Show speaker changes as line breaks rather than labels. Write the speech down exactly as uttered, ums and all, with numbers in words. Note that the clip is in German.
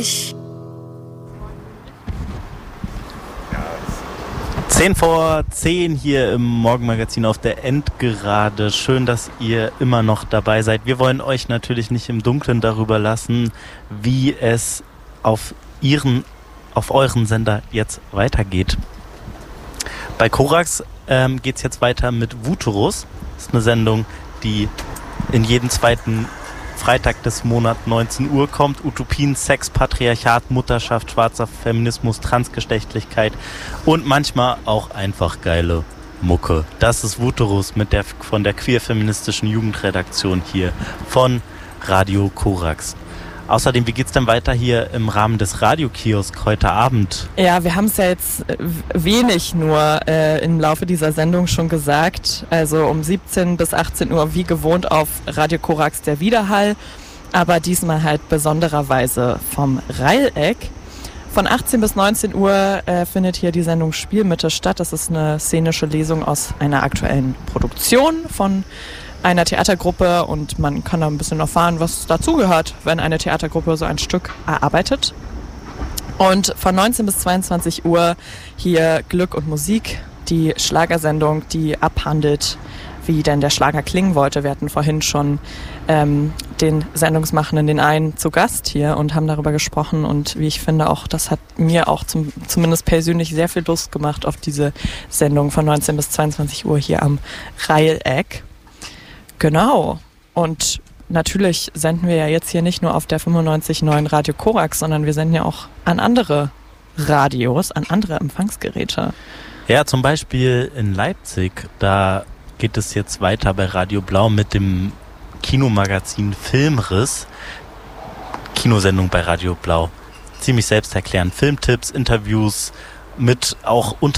euch.
Zehn vor zehn hier im Morgenmagazin auf der Endgerade. Schön, dass ihr immer noch dabei seid. Wir wollen euch natürlich nicht im Dunkeln darüber lassen, wie es auf ihren, auf euren Sender jetzt weitergeht. Bei Korax ähm, geht es jetzt weiter mit Vuterus. Das ist eine Sendung, die in jeden zweiten Freitag des Monats neunzehn Uhr kommt. Utopien, Sex, Patriarchat, Mutterschaft, schwarzer Feminismus, Transgeschlechtlichkeit und manchmal auch einfach geile Mucke. Das ist Vuterus mit der, von der queer-feministischen Jugendredaktion hier von Radio Korax. Außerdem, wie geht's denn weiter hier im Rahmen des Radiokiosk heute Abend?
Ja, wir haben es ja jetzt wenig nur äh, im Laufe dieser Sendung schon gesagt. Also um siebzehn bis achtzehn Uhr wie gewohnt auf Radio Korax der Widerhall. Aber diesmal halt besondererweise vom Reileck. Von achtzehn bis neunzehn Uhr äh, findet hier die Sendung Spielmitte statt. Das ist eine szenische Lesung aus einer aktuellen Produktion von einer Theatergruppe und man kann da ein bisschen erfahren, was dazugehört, wenn eine Theatergruppe so ein Stück erarbeitet. Und von neunzehn bis zweiundzwanzig Uhr hier Glück und Musik, die Schlagersendung, die abhandelt, wie denn der Schlager klingen wollte. Wir hatten vorhin schon ähm, den Sendungsmachenden, den einen, zu Gast hier und haben darüber gesprochen und wie ich finde auch, das hat mir auch zum, zumindest persönlich sehr viel Lust gemacht auf diese Sendung von neunzehn bis zweiundzwanzig Uhr hier am Reileck. Genau. Und natürlich senden wir ja jetzt hier nicht nur auf der fünfundneunzig Komma neun Radio Korax, sondern wir senden ja auch an andere Radios, an andere Empfangsgeräte.
Ja, zum Beispiel in Leipzig, da geht es jetzt weiter bei Radio Blau mit dem Kinomagazin Filmriss. Kinosendung bei Radio Blau. Ziemlich selbsterklärend. Filmtipps, Interviews mit auch unter